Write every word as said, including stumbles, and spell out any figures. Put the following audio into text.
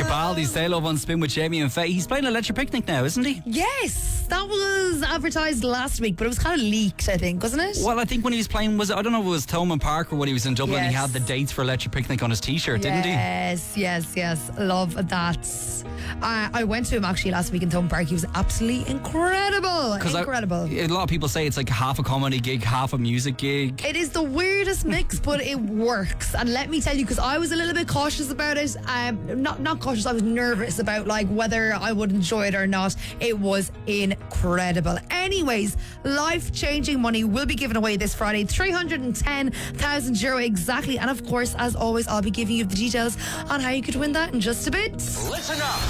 Capaldi, Stay Love on Spin with Jamie and Faye. He's playing Electric Picnic now, isn't he? Yes, that was advertised last week, but it was kind of leaked, I think, wasn't it? Well, I think when he was playing, was it, I don't know if it was Thomond Park or when he was in Dublin, Yes. he had the dates for Electric Picnic on his t-shirt, yes, didn't he? Yes, yes, yes. Love that. I, I went to him actually last week in Thomond Park. He was absolutely incredible. Incredible. I, a lot of people say it's like half a comedy gig, half a music gig. It is the weirdest mix, but it works. And let me tell you, because I was a little bit cautious about it. Um, not not cautious. I was nervous about like whether I would enjoy it or not. It was incredible. Anyways, life-changing money will be given away this Friday. three hundred ten thousand euro exactly. And of course, as always, I'll be giving you the details on how you could win that in just a bit. Listen up.